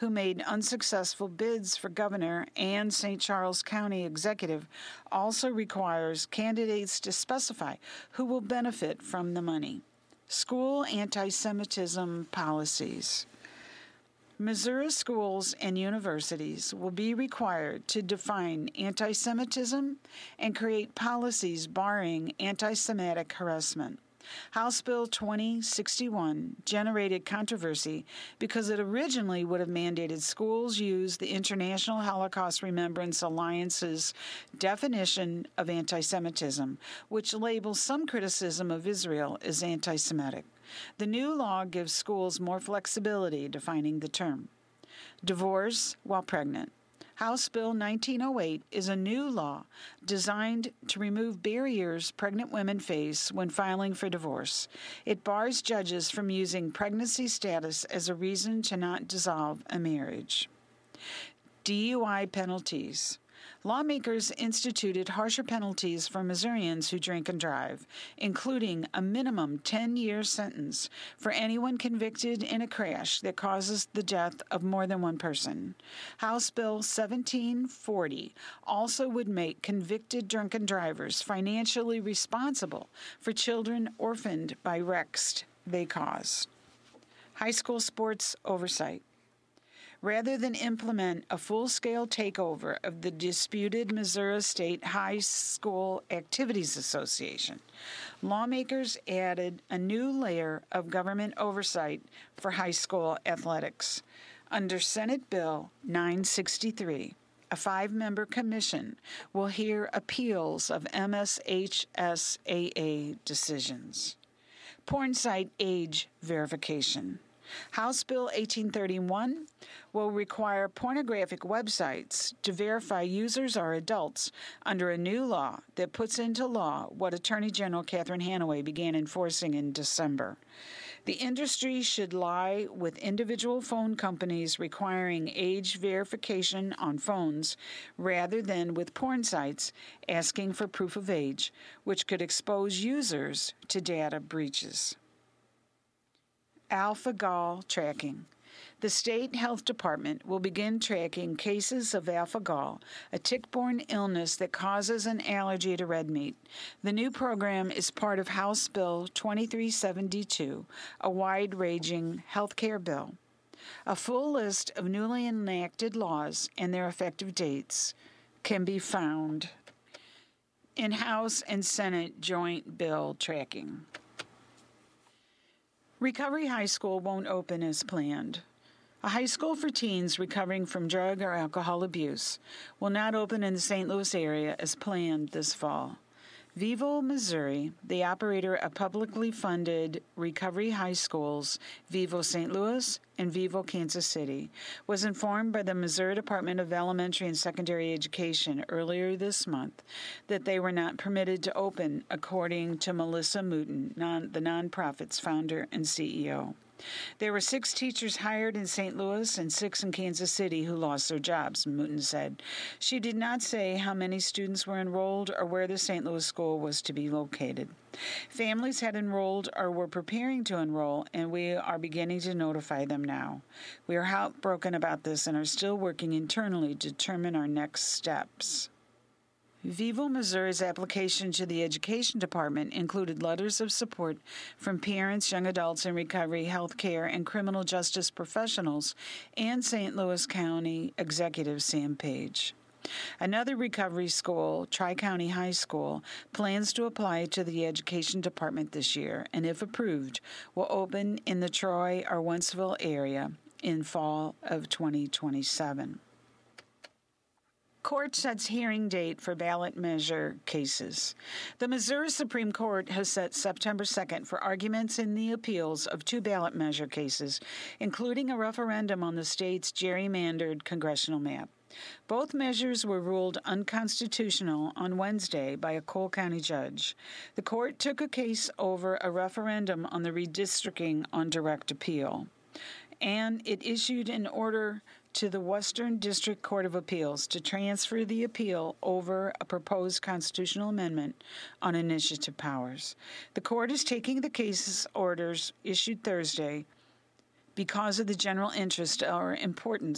who made unsuccessful bids for governor and St. Charles County executive, also requires candidates to specify who will benefit from the money. School anti-Semitism policies. Missouri schools and universities will be required to define anti-Semitism and create policies barring anti-Semitic harassment. House Bill 2061 generated controversy because it originally would have mandated schools use the International Holocaust Remembrance Alliance's definition of anti-Semitism, which labels some criticism of Israel as anti-Semitic. The new law gives schools more flexibility defining the term. Divorce while pregnant. House Bill 1908 is a new law designed to remove barriers pregnant women face when filing for divorce. It bars judges from using pregnancy status as a reason to not dissolve a marriage. DUI penalties. Lawmakers instituted harsher penalties for Missourians who drink and drive, including a minimum 10-year sentence for anyone convicted in a crash that causes the death of more than one person. House Bill 1740 also would make convicted drunken drivers financially responsible for children orphaned by wrecks they caused. High school sports oversight. Rather than implement a full-scale takeover of the disputed Missouri State High School Activities Association, lawmakers added a new layer of government oversight for high school athletics. Under Senate Bill 963, a 5-member commission will hear appeals of MSHSAA decisions. Porn site age verification. House Bill 1831 will require pornographic websites to verify users are adults under a new law that puts into law what Attorney General Catherine Hanaway began enforcing in December. The industry should lie with individual phone companies requiring age verification on phones rather than with porn sites asking for proof of age, which could expose users to data breaches. Alpha-Gal tracking. The State Health Department will begin tracking cases of alpha-gal, a tick-borne illness that causes an allergy to red meat. The new program is part of House Bill 2372, a wide-ranging health care bill. A full list of newly enacted laws and their effective dates can be found in House and Senate joint bill tracking. Recovery High School won't open as planned. A high school for teens recovering from drug or alcohol abuse will not open in the St. Louis area as planned this fall. Vivo Missouri, the operator of publicly funded recovery high schools, Vivo St. Louis and Vivo Kansas City, was informed by the Missouri Department of Elementary and Secondary Education earlier this month that they were not permitted to open, according to Melissa Mooten, the nonprofit's founder and CEO. There were 6 teachers hired in St. Louis and 6 in Kansas City who lost their jobs, Mooten said. She did not say how many students were enrolled or where the St. Louis school was to be located. Families had enrolled or were preparing to enroll, and we are beginning to notify them now. We are heartbroken about this and are still working internally to determine our next steps. Vivo Missouri's application to the Education Department included letters of support from parents, young adults in recovery, health care, and criminal justice professionals, and St. Louis County Executive Sam Page. Another recovery school, Tri-County High School, plans to apply to the Education Department this year, and if approved, will open in the Troy or Wentzville area in fall of 2027. Court sets hearing date for ballot measure cases. The Missouri Supreme Court has set September 2nd for arguments in the appeals of 2 ballot measure cases, including a referendum on the state's gerrymandered congressional map. Both measures were ruled unconstitutional on Wednesday by a Cole County judge. The court took a case over a referendum on the redistricting on direct appeal, and it issued an order to the Western District Court of Appeals to transfer the appeal over a proposed constitutional amendment on initiative powers. The court is taking the case's orders issued Thursday because of the general interest or importance